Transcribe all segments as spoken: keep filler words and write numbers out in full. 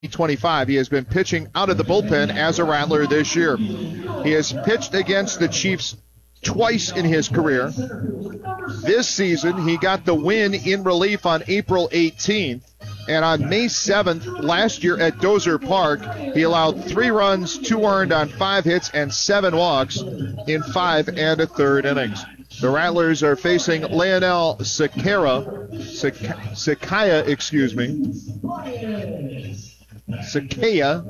twenty-five. He has been pitching out of the bullpen as a Rattler this year. He has pitched against the Chiefs twice in his career. This season, he got the win in relief on April eighteenth. And on May seventh last year at Dozer Park, he allowed three runs, two earned on five hits, and seven walks in five and a third innings. The Rattlers are facing Leonel Sakara, Sakaya, excuse me, Sakaya,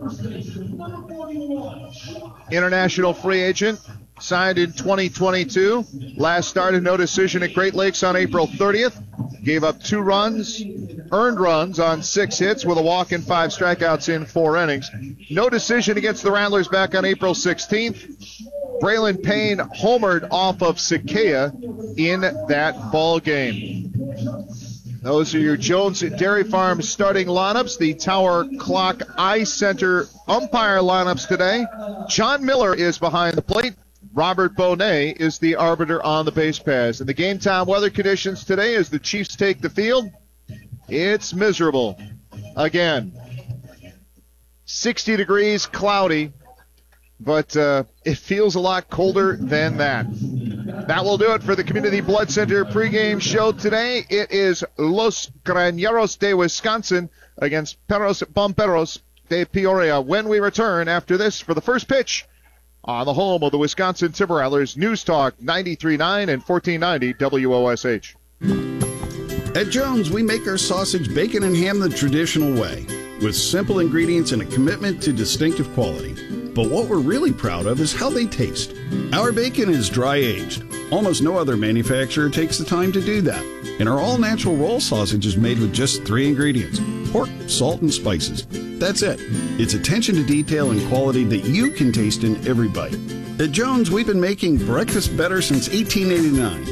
international free agent, signed in twenty twenty-two. Last started no decision at Great Lakes on April thirtieth. Gave up two runs, earned runs on six hits with a walk and five strikeouts in four innings. No decision against the Rattlers back on April sixteenth. Braylon Payne homered off of Sakaya in that ball game. Those are your Jones Dairy Farm starting lineups. The Tower Clock Eye Center umpire lineups today. John Miller is behind the plate. Robert Bonet is the arbiter on the base paths. And the game time weather conditions today as the Chiefs take the field, it's miserable. Again, sixty degrees, cloudy, but uh, it feels a lot colder than that. That will do it for the Community Blood Center pregame show today. It is Los Graneros de Wisconsin against Perros Bomberos de Peoria when we return after this for the first pitch on the home of the Wisconsin Timber Rattlers, News Talk ninety-three point nine and fourteen ninety W O S H. At Jones, we make our sausage, bacon, and ham the traditional way, with simple ingredients and a commitment to distinctive quality. But what we're really proud of is how they taste. Our bacon is dry-aged. Almost no other manufacturer takes the time to do that. And our all-natural roll sausage is made with just three ingredients: pork, salt, and spices. That's it. It's attention to detail and quality that you can taste in every bite. At Jones, we've been making breakfast better since eighteen eighty-nine.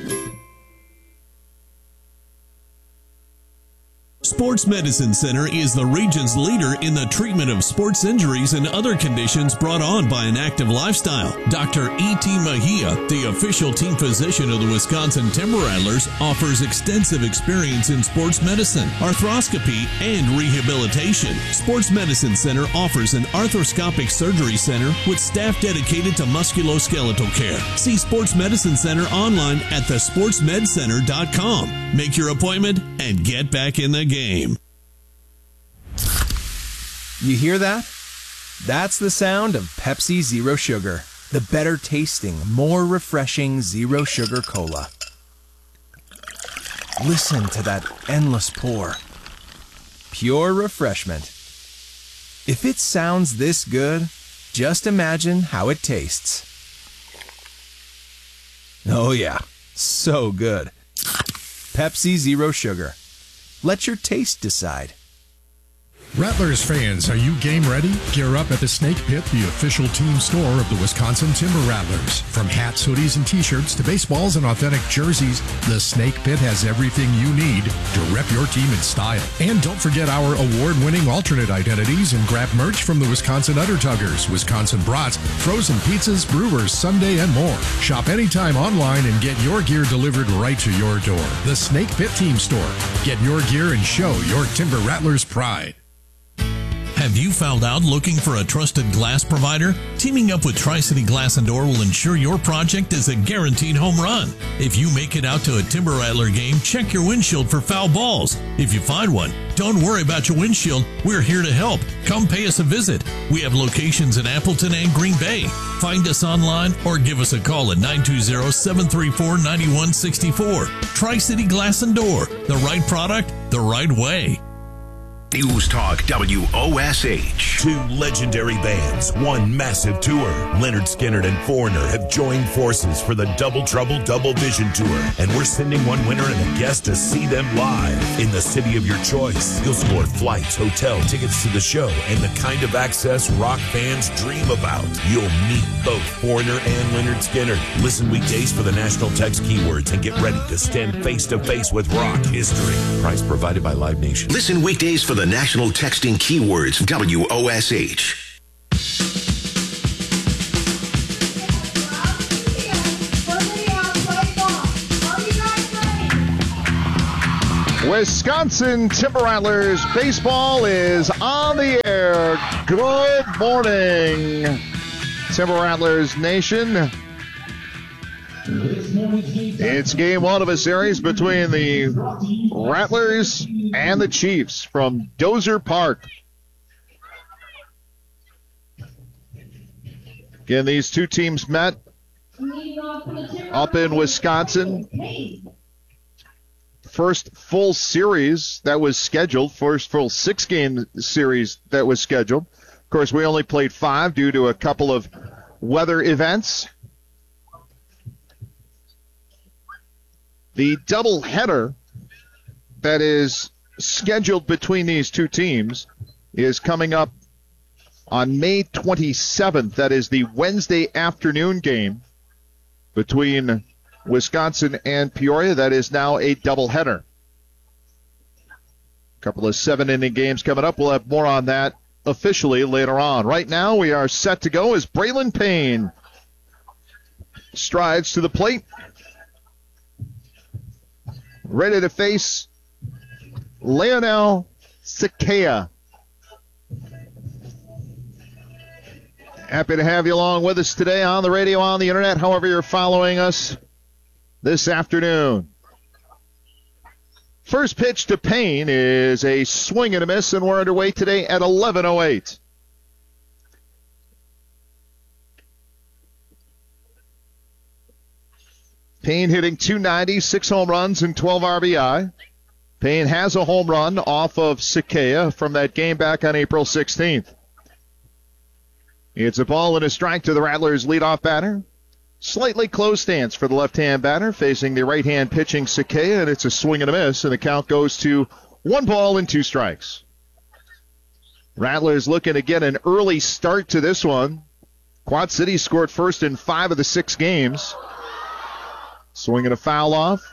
Sports Medicine Center is the region's leader in the treatment of sports injuries and other conditions brought on by an active lifestyle. Doctor E T. Mejia, the official team physician of the Wisconsin Timber Rattlers, offers extensive experience in sports medicine, arthroscopy, and rehabilitation. Sports Medicine Center offers an arthroscopic surgery center with staff dedicated to musculoskeletal care. See Sports Medicine Center online at the sports med center dot com. Make your appointment and get back in the game. You hear that? That's the sound of Pepsi Zero Sugar, the better tasting, more refreshing Zero Sugar Cola. Listen to that endless pour. Pure refreshment. If it sounds this good, just imagine how it tastes. Oh yeah, so good. Pepsi Zero Sugar. Let your taste decide. Rattlers fans, are you game ready? Gear up at the Snake Pit, the official team store of the Wisconsin Timber Rattlers. From hats, hoodies, and t-shirts to baseballs and authentic jerseys, the Snake Pit has everything you need to rep your team in style. And don't forget our award-winning alternate identities and grab merch from the Wisconsin Udder-Tuggers, Wisconsin Brats, frozen pizzas, brewers, Sunday, and more. Shop anytime online and get your gear delivered right to your door. The Snake Pit Team Store. Get your gear and show your Timber Rattlers pride. Have you found out looking for a trusted glass provider? Teaming up with Tri-City Glass and Door will ensure your project is a guaranteed home run. If you make it out to a Timber Rattler game, check your windshield for foul balls. If you find one, don't worry about your windshield. We're here to help. Come pay us a visit. We have locations in Appleton and Green Bay. Find us online or give us a call at nine two zero, seven three four, nine one six four. Tri-City Glass and Door. The right product, the right way. News Talk W O S H. Two legendary bands, one massive tour. Lynyrd Skynyrd and Foreigner have joined forces for the Double Trouble Double Vision Tour, and we're sending one winner and a guest to see them live in the city of your choice. You'll score flights, hotel, tickets to the show, and the kind of access rock fans dream about. You'll meet both Foreigner and Lynyrd Skynyrd. Listen weekdays for the national text keywords and get ready to stand face to face with rock history. Price provided by Live Nation. Listen weekdays for the national texting keywords W O S H. Wisconsin Timber Rattlers baseball is on the air. Good morning, Timber Rattlers Nation. It's game one of a series between the Rattlers and the Chiefs from Dozer Park. Again, these two teams met up in Wisconsin. First full series that was scheduled, first full six-game series that was scheduled. Of course, we only played five due to a couple of weather events. The doubleheader that is scheduled between these two teams is coming up on May twenty-seventh. That is the Wednesday afternoon game between Wisconsin and Peoria. That is now a doubleheader. A couple of seven-inning games coming up. We'll have more on that officially later on. Right now, we are set to go as Braylon Payne strides to the plate, ready to face Leonel Sakea. Happy to have you along with us today on the radio, on the internet, however you're following us this afternoon. First pitch to Payne is a swing and a miss, and we're underway today at eleven oh eight. Payne hitting two ninety, six home runs and twelve R B I. Payne has a home run off of Sakea from that game back on April sixteenth. It's a ball and a strike to the Rattlers' leadoff batter. Slightly closed stance for the left-hand batter facing the right-hand pitching Sakea, and it's a swing and a miss, and the count goes to one ball and two strikes. Rattlers looking to get an early start to this one. Quad City scored first in five of the six games. Swinging a foul off.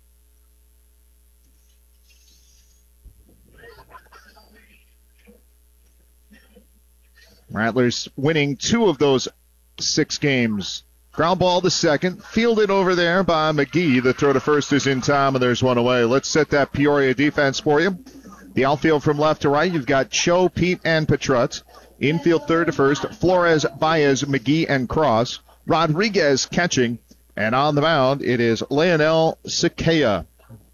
Rattlers winning two of those six games. Ground ball to second. Fielded over there by McGee. The throw to first is in time, and there's one away. Let's set that Peoria defense for you. The outfield from left to right, you've got Cho, Pete, and Petrutz. Infield third to first, Flores, Baez, McGee, and Cross. Rodriguez catching. And on the mound, it is Leonel Sakea.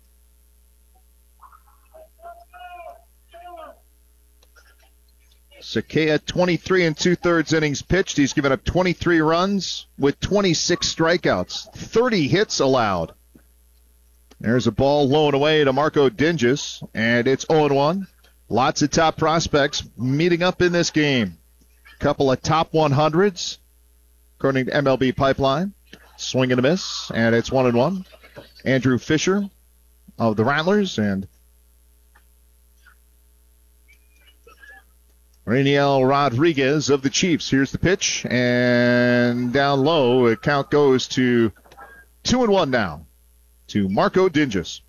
Sakea, twenty-three and two-thirds innings pitched. He's given up twenty-three runs with twenty-six strikeouts, thirty hits allowed. There's a ball low and away to Marco Dinges, and it's oh and one. Lots of top prospects meeting up in this game. Couple of top one hundreds, according to M L B Pipeline. Swing and a miss, and it's one and one. Andrew Fisher of the Rattlers and Raniel Rodriguez of the Chiefs. Here's the pitch, and down low, the count goes to two and one now to Marco Dinges.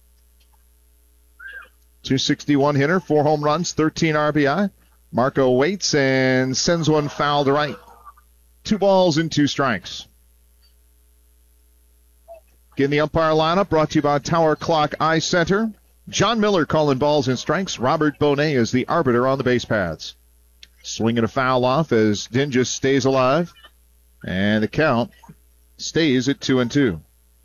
two sixty-one hitter, four home runs, thirteen R B I. Marco waits and sends one foul to right. Two balls and two strikes. Again, the umpire lineup brought to you by Tower Clock Eye Center. John Miller calling balls and strikes. Robert Bonet is the arbiter on the base paths. Swinging a foul off as Dinges stays alive. And the count stays at two and two.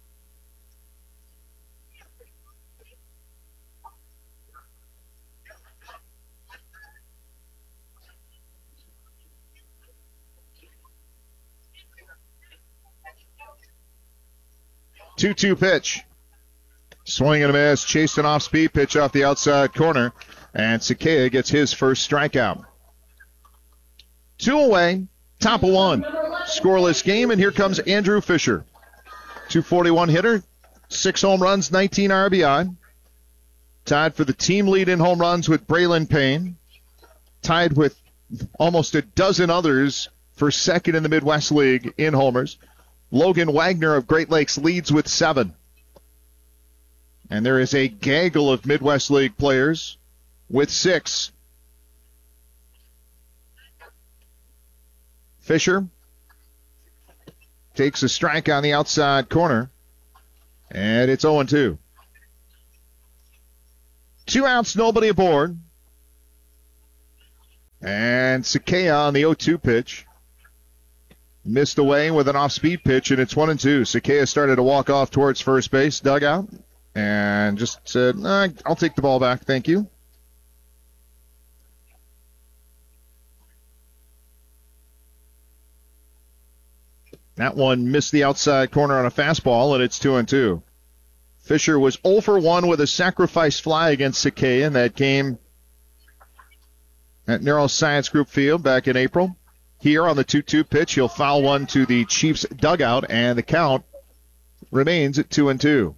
two two pitch. Swing and a miss, chased an off-speed pitch off the outside corner, and Sakea gets his first strikeout. Two away, top of one. Scoreless game, and here comes Andrew Fisher. two forty-one hitter, six home runs, nineteen R B I. Tied for the team lead in home runs with Braylon Payne. Tied with almost a dozen others for second in the Midwest League in homers. Logan Wagner of Great Lakes leads with seven. And there is a gaggle of Midwest League players with six. Fisher takes a strike on the outside corner, and it's oh and two. Two outs, nobody aboard. And Sakea on the oh two pitch. Missed away with an off-speed pitch, and it's one and two. Sakea started to walk off towards first base dugout and just said, nah, I'll take the ball back, thank you. That one missed the outside corner on a fastball, and it's two and two. Fisher was oh for one with a sacrifice fly against Sakea in that game at Neuroscience Group Field back in April. Here on the two two pitch, he'll foul one to the Chiefs dugout, and the count remains at two and two.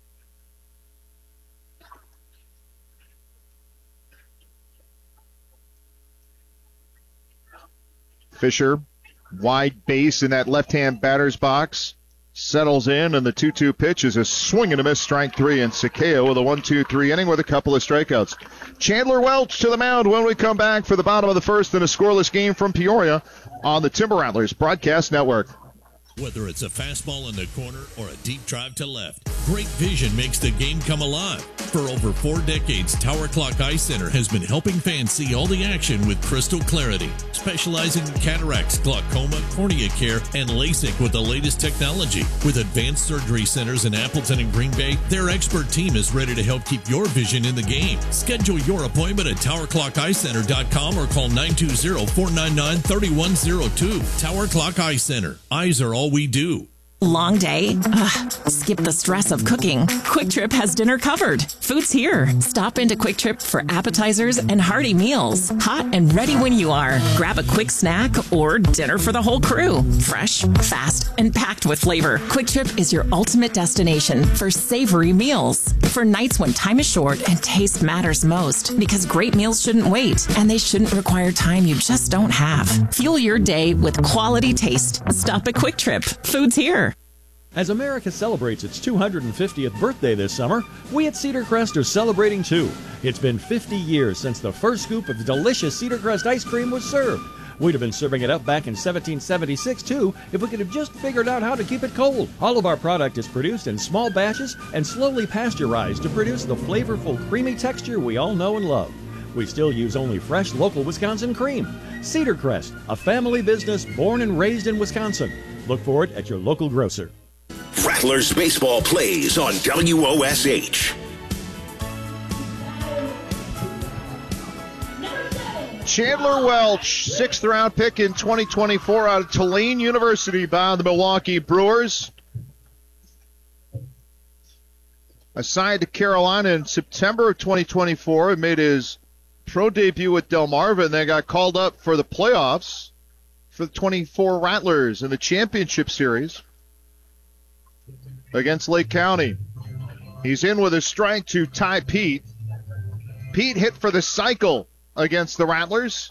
Fisher, wide base in that left-hand batter's box, settles in, and the two two pitch is a swing and a miss, strike three, and Sakea with a one two three inning with a couple of strikeouts. Chandler Welch to the mound when we come back for the bottom of the first in a scoreless game from Peoria on the Timber Rattlers Broadcast Network. Whether it's a fastball in the corner or a deep drive to left, great vision makes the game come alive. For over four decades, Tower Clock Eye Center has been helping fans see all the action with crystal clarity, specializing in cataracts, glaucoma, cornea care, and LASIK with the latest technology. With advanced surgery centers in Appleton and Green Bay, their expert team is ready to help keep your vision in the game. Schedule your appointment at tower clock eye center dot com or call nine two zero, four nine nine, three one zero two. Tower Clock Eye Center. Eyes are all we do. Long day? Ugh, skip the stress of cooking. Quick Trip has dinner covered. Food's here. Stop into Quick Trip for appetizers and hearty meals. Hot and ready when you are. Grab a quick snack or dinner for the whole crew. Fresh, fast, and packed with flavor. Quick Trip is your ultimate destination for savory meals. For nights when time is short and taste matters most. Because great meals shouldn't wait, and they shouldn't require time you just don't have. Fuel your day with quality taste. Stop at Quick Trip. Food's here. As America celebrates its two hundred fiftieth birthday this summer, we at Cedar Crest are celebrating too. It's been fifty years since the first scoop of delicious Cedar Crest ice cream was served. We'd have been serving it up back in seventeen seventy-six too if we could have just figured out how to keep it cold. All of our product is produced in small batches and slowly pasteurized to produce the flavorful, creamy texture we all know and love. We still use only fresh, local Wisconsin cream. Cedar Crest, a family business born and raised in Wisconsin. Look for it at your local grocer. Rattlers baseball plays on W O S H. Chandler Welch, sixth round pick in twenty twenty-four out of Tulane University by the Milwaukee Brewers. Assigned to Carolina in September of twenty twenty-four and made his pro debut with Delmarva, and then got called up for the playoffs for the twenty-four Rattlers in the championship series against Lake County. He's in with a strike to tie Pete. Pete hit for the cycle against the Rattlers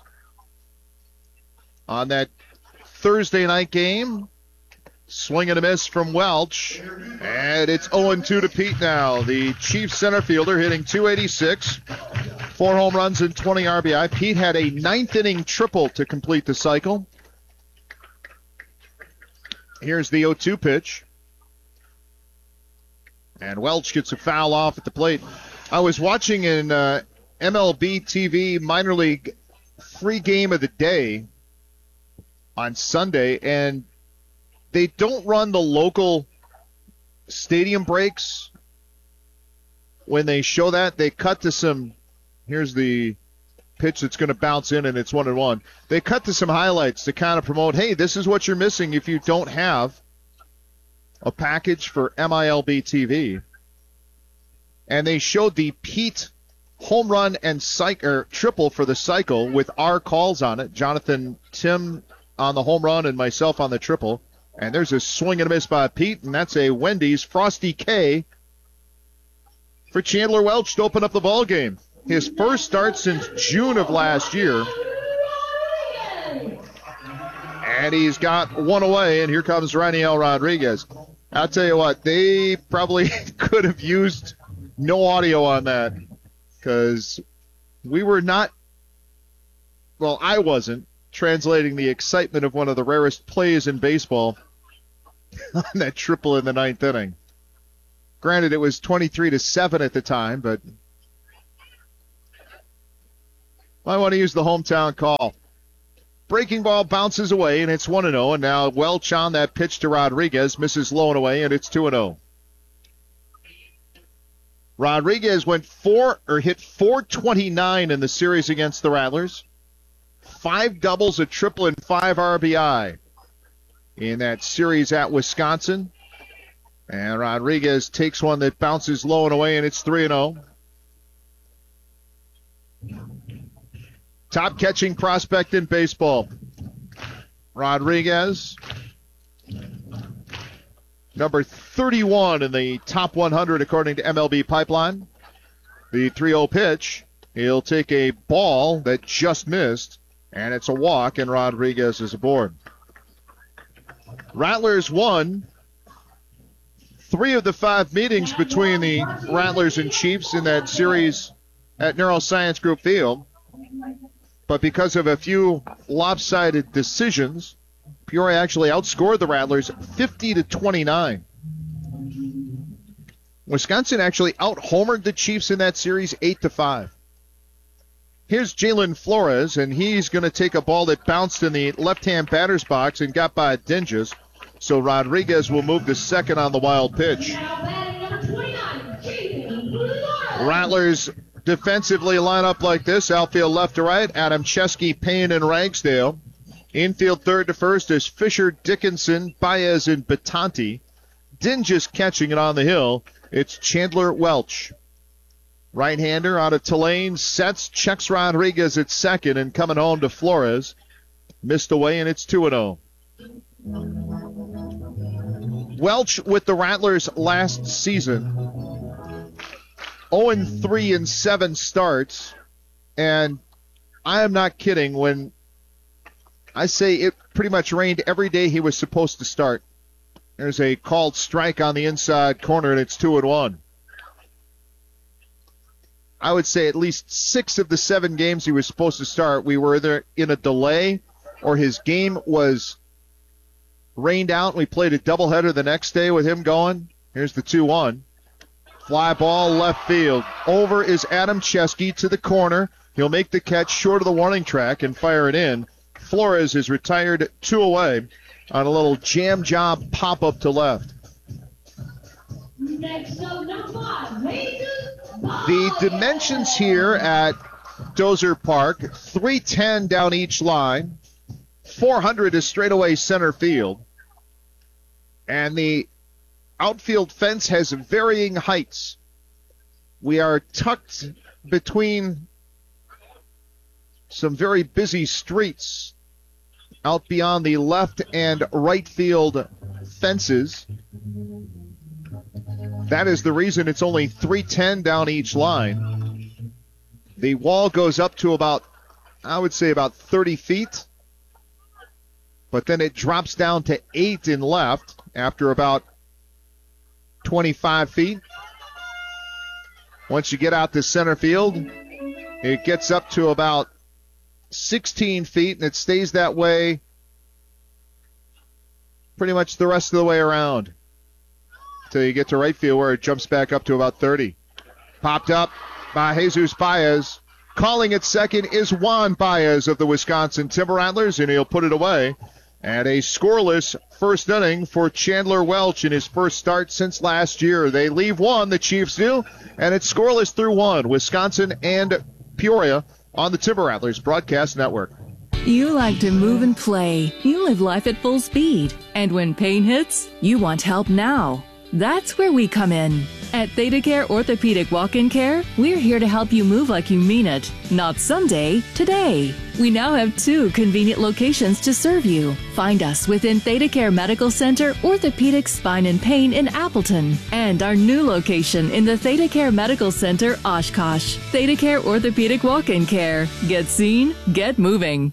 on that Thursday night game. Swing and a miss from Welch. And it's oh and two to Pete now. The Chiefs center fielder hitting two eighty-six. Four home runs and twenty R B I. Pete had a ninth inning triple to complete the cycle. Here's the oh two pitch. And Welch gets a foul off at the plate. I was watching in uh, M L B T V minor league free game of the day on Sunday, and they don't run the local stadium breaks when they show that. They cut to some, here's the pitch that's going to bounce in, and it's one and one. They cut to some highlights to kind of promote, hey, this is what you're missing if you don't have a package for M I L B T V. And they showed the Pete home run and cycle, or triple for the cycle with our calls on it. Jonathan Tim on the home run and myself on the triple. And there's a swing and a miss by Pete, and that's a Wendy's Frosty K for Chandler Welch to open up the ball game. His first start since June of last year. And he's got one away, and here comes Raniel Rodriguez. I'll tell you what, they probably could have used no audio on that because we were not, well, I wasn't translating the excitement of one of the rarest plays in baseball on that triple in the ninth inning. Granted, it was twenty-three to seven at the time, but Might want to use the hometown call. Breaking ball bounces away, and it's one and oh. And now Welch on that pitch to Rodriguez. Misses low and away, and it's two and oh. Rodriguez went four or hit four twenty-nine in the series against the Rattlers. Five doubles, a triple, and five R B I in that series at Wisconsin. And Rodriguez takes one that bounces low and away, and it's three and oh. Top catching prospect in baseball. Rodriguez, number thirty-one in the top one hundred according to M L B Pipeline. The three oh pitch. He'll take a ball that just missed, and it's a walk, and Rodriguez is aboard. Rattlers won three of the five meetings between the Rattlers and Chiefs in that series at Neuroscience Group Field. But because of a few lopsided decisions, Peoria actually outscored the Rattlers fifty to twenty-nine. Wisconsin actually out-homered the Chiefs in that series eight to five. Here's Jalen Flores, and he's going to take a ball that bounced in the left-hand batter's box and got by Dinges. So Rodriguez will move to second on the wild pitch. Rattlers defensively line up like this. Outfield left to right. Adam Chesky, Payne, and Ragsdale. Infield third to first is Fisher, Dickinson, Baez, and Batanti. Dinges catching it on the hill. It's Chandler Welch. Right-hander out of Tulane. Sets, checks Rodriguez at second, and coming home to Flores. Missed away, and it's two and oh. Welch with the Rattlers last season. oh and three in seven starts, and I am not kidding when I say it pretty much rained every day he was supposed to start. There's a called strike on the inside corner, and it's two and one. I would say at least six of the seven games he was supposed to start, we were either in a delay or his game was rained out. We played a doubleheader the next day with him going. Here's the two one. Fly ball left field. Over is Adam Chesky to the corner. He'll make the catch short of the warning track and fire it in. Flores is retired two away on a little jam job pop-up to left. Next up, number five, the dimensions here at Dozer Park, three ten down each line, four hundred is straightaway center field, and the outfield fence has varying heights. We are tucked between some very busy streets out beyond the left and right field fences. That is the reason it's only three ten down each line. The wall goes up to about, I would say about thirty feet, but then it drops down to eight in left after about twenty-five feet. Once you get out to center field, it gets up to about sixteen feet, and it stays that way pretty much the rest of the way around until you get to right field, where it jumps back up to about thirty. Popped up by Jesus Baez. Calling it second is Juan Baez of the Wisconsin Timber Rattlers, and he'll put it away. And a scoreless first inning for Chandler Welch in his first start since last year. They leave one, the Chiefs do, and it's scoreless through one. Wisconsin and Peoria on the Timber Rattlers Broadcast Network. You like to move and play. You live life at full speed. And when pain hits, you want help now. That's where we come in. At ThedaCare Orthopedic Walk-In Care, we're here to help you move like you mean it. Not someday, today. We now have two convenient locations to serve you. Find us within ThedaCare Medical Center, Orthopedic Spine and Pain in Appleton, and our new location in the ThedaCare Medical Center, Oshkosh. ThedaCare Orthopedic Walk-In Care. Get seen, get moving.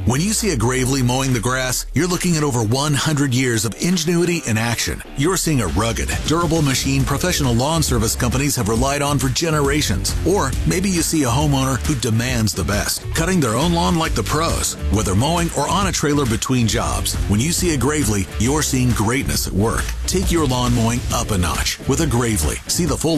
When you see a Gravely mowing the grass, you're looking at over one hundred years of ingenuity in action. You're seeing a rugged, durable machine professional lawn service companies have relied on for generations. Or maybe you see a homeowner who demands the best, cutting their own lawn like the pros, whether mowing or on a trailer between jobs. When you see a Gravely, you're seeing greatness at work. Take your lawn mowing up a notch with a Gravely. See the full